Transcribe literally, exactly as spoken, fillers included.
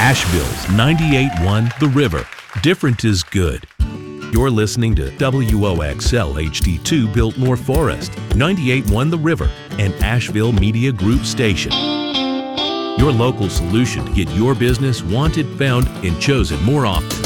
Asheville's ninety-eight point one The River. Different is good. You're listening to W O X L H D two Biltmore Forest, ninety-eight point one The River, an Asheville Media Group station. Your local solution to get your business wanted, found, and chosen more often.